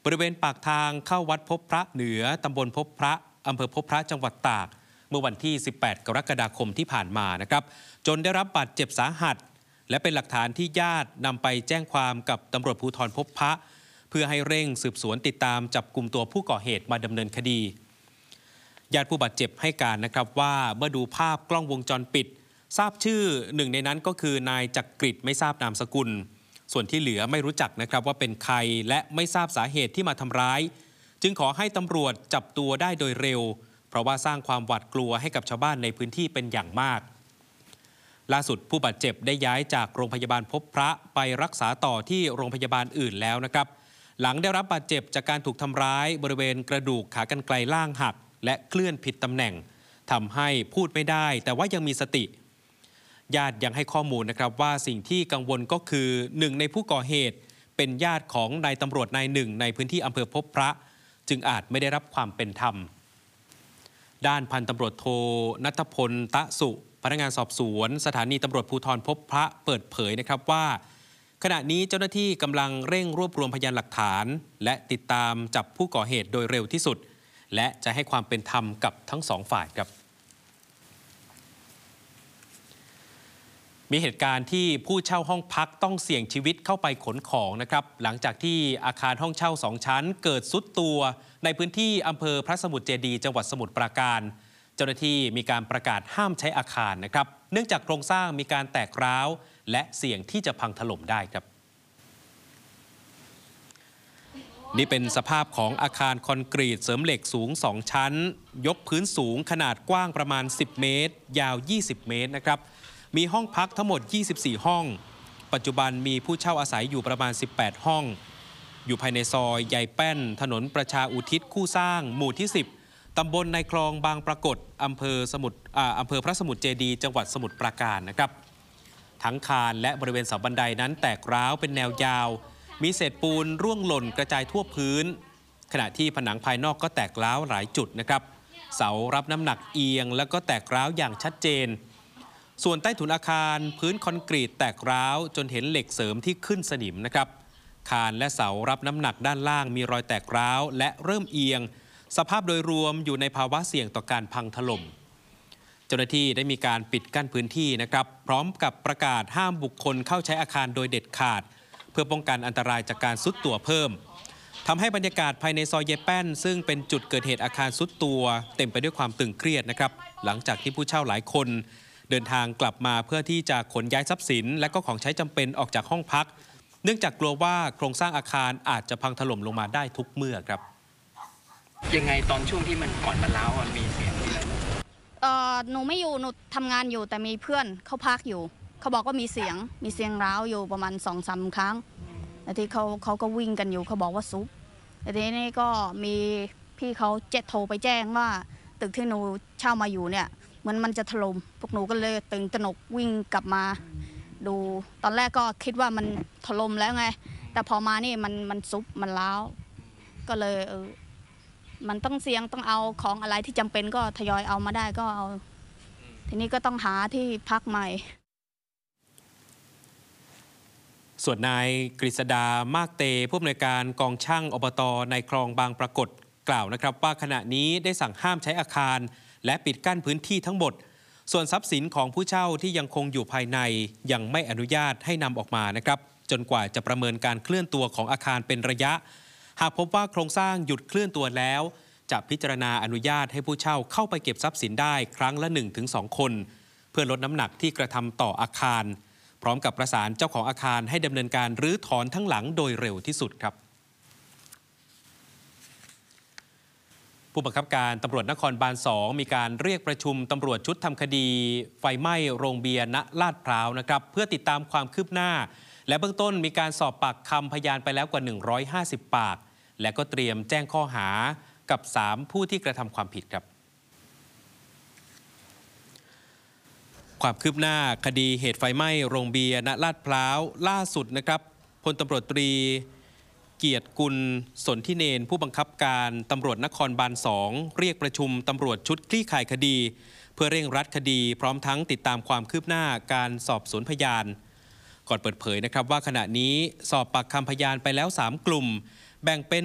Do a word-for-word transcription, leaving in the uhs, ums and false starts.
บริเวณปากทางเข้าวัดพบพระเหนือตำบลพบพระอำเภอพบพระจังหวัดตากเมื่อวันที่สิบแปดกรกฎาคมที่ผ่านมานะครับจนได้รับบาดเจ็บสาหัสและเป็นหลักฐานที่ญาตินำไปแจ้งความกับตำรวจภูธรพบพระเพื่อให้เร่งสืบสวนติดตามจับกุมตัวผู้ก่อเหตุมาดำเนินคดีญาติผู้บาดเจ็บให้การนะครับว่าเมื่อดูภาพกล้องวงจรปิดทราบชื่อหนึ่งในนั้นก็คือนายจักริดไม่ทราบนามสกุลส่วนที่เหลือไม่รู้จักนะครับว่าเป็นใครและไม่ทราบสาเหตุที่มาทำร้ายจึงขอให้ตำรวจจับตัวได้โดยเร็วเพราะว่าสร้างความหวาดกลัวให้กับชาวบ้านในพื้นที่เป็นอย่างมากล่าสุดผู้บาดเจ็บได้ย้ายจากโรงพยาบาลพบพระไปรักษาต่อที่โรงพยาบาลอื่นแล้วนะครับหลังได้รับบาดเจ็บจากการถูกทำร้ายบริเวณกระดูกขากรรไกรล่างหักและเคลื่อนผิดตำแหน่งทำให้พูดไม่ได้แต่ว่ายังมีสติญาติยังให้ข้อมูลนะครับว่าสิ่งที่กังวลก็คือหนึ่งในผู้ก่อเหตุเป็นญาติของนายตำรวจนายหนึ่งในพื้นที่อำเภอพบพระจึงอาจไม่ได้รับความเป็นธรรมด้านพันตำรวจโทณัฐพลตะสุพนักงานสอบสวนสถานีตำรวจภูธรพบพระเปิดเผยนะครับว่าขณะนี้เจ้าหน้าที่กำลังเร่งรวบรวมพยานหลักฐานและติดตามจับผู้ก่อเหตุโดยเร็วที่สุดและจะให้ความเป็นธรรมกับทั้งสองฝ่ายครับมีเหตุการณ์ที่ผู้เช่าห้องพักต้องเสี่ยงชีวิตเข้าไปขนของนะครับหลังจากที่อาคารห้องเช่าสองชั้นเกิดทรุดตัวในพื้นที่อำเภอพระสมุทรเจดีย์จังหวัดสมุทรปราการเจ้าหน้าที่มีการประกาศห้ามใช้อาคารนะครับเนื่องจากโครงสร้างมีการแตกร้าวและเสี่ยงที่จะพังถล่มได้ครับนี่เป็นสภาพของอาคารคอนกรีตเสริมเหล็กสูงสองชั้นยกพื้นสูงขนาดกว้างประมาณสิบเมตรยาวยี่สิบเมตรนะครับมีห้องพักทั้งหมดยี่สิบสี่ห้องปัจจุบันมีผู้เช่าอาศัยอยู่ประมาณสิบแปดห้องอยู่ภายในซอยใยแป้นถนนประชาอุทิศคู่สร้างหมู่ที่สิบตำบลในคลองบางปรากฏอำเภอสมุทรอ่าอำเภอพระสมุทรเจดีย์จังหวัดสมุทรปราการนะครับทั้งคานและบริเวณเสาบันไดนั้นแตกร้าวเป็นแนวยาวมีเศษปูนร่วงหล่นกระจายทั่วพื้นขณะที่ผนังภายนอกก็แตกร้าวหลายจุดนะครับเสารับน้ำหนักเอียงแล้วก็แตกร้าวอย่างชัดเจนส่วนใต้ถุนอาคารพื้นคอนกรีตแตกร้าวจนเห็นเหล็กเสริมที่ขึ้นสนิมนะครับคานและเสารับน้ำหนักด้านล่างมีรอยแตกร้าวและเริ่มเอียงสภาพโดยรวมอยู่ในภาวะเสี่ยงต่อการพังถล่มเจ้าหน้าที่ได้มีการปิดกั้นพื้นที่นะครับพร้อมกับประกาศห้ามบุคคลเข้าใช้อาคารโดยเด็ดขาดเพื่อป้องกันอันตรายจากการทรุดตัวเพิ่มทำให้บรรยากาศภายในซอยเยแป้นซึ่งเป็นจุดเกิดเหตุอาคารทรุดตัวเต็มไปด้วยความตึงเครียดนะครับหลังจากที่ผู้เช่าหลายคนเดินทางกลับมาเพื่อที่จะขนย้ายทรัพย์สินและก็ของใช้จำเป็นออกจากห้องพักเนื่องจากกลัวว่าโครงสร้างอาคารอาจจะพังถล่มลงมาได้ทุกเมื่อครับยังไงตอนช่วงที่มันก่อนมันร้าวมันมีเสียงอะไรเอ่อหนูไม่อยู่หนูทำงานอยู่แต่มีเพื่อนเขาพักอยู่เขาบอกว่ามีเสียงมีเสียงร้าวอยู่ประมาณสองสามครั้งแล้วที่เขาเขาก็วิ่งกันอยู่เขาบอกว่าซุบแต่ทีนี้ก็มีพี่เขาเจ็ดโทรไปแจ้งว่าตึกที่หนูเช่ามาอยู่เนี่ยเหมือนมันจะถล่มพวกหนูก็เลยตื่นตระหนกวิ่งกลับมาดูตอนแรกก็คิดว่ามันถล่มแล้วไงแต่พอมานี่มันมันซุบมันร้าวก็เลยเออมันต้องเสี่ยงต้องเอาของอะไรที่จำเป็นก็ทยอยเอามาได้ก็เอาทีนี้ก็ต้องหาที่พักใหม่ส่วนนายกฤษดามากเตผู้อำนวยการกองช่างอบต.ในคลองบางปรากฏกล่าวนะครับว่าขณะนี้ได้สั่งห้ามใช้อาคารและปิดกั้นพื้นที่ทั้งหมดส่วนทรัพย์สินของผู้เช่าที่ยังคงอยู่ภายในยังไม่อนุญาตให้นำออกมานะครับจนกว่าจะประเมินการเคลื่อนตัวของอาคารเป็นระยะหากพบว่าโครงสร้างหยุดเคลื่อนตัวแล้วจะพิจารณาอนุญาตให้ผู้เช่าเข้าไปเก็บทรัพย์สินได้ครั้งละ หนึ่งถึงสอง คนเพื่อลดน้ำหนักที่กระทำต่ออาคารพร้อมกับประสานเจ้าของอาคารให้ดำเนินการรื้อถอนทั้งหลังโดยเร็วที่สุดครับผู้บังคับการตำรวจนครบาลสองมีการเรียกประชุมตำรวจชุดทำคดีไฟไหม้โรงเบียร์ณลาดพร้าวนะครับเพื่อติดตามความคืบหน้าและเบื้องต้นมีการสอบปากคำพยานไปแล้วกว่าหนึ่งร้อยห้าสิบปากและก็เตรียมแจ้งข้อหากับสามผู้ที่กระทำความผิดครับความคืบหน้าคดีเหตุไฟไหม้โรงเบียร์ณลาดพร้าวล่าสุดนะครับพลตำรวจตรีเกียรติกุลสนธิเนรผู้บังคับการตำรวจนครบาลสองเรียกประชุมตำรวจชุดคลี่คลายคดีเพื่อเร่งรัดคดีพร้อมทั้งติดตามความคืบหน้าการสอบสวนพยานก่อนเปิดเผยนะครับว่าขณะนี้สอบปากคำพยานไปแล้วสามกลุ่มแบ่งเป็น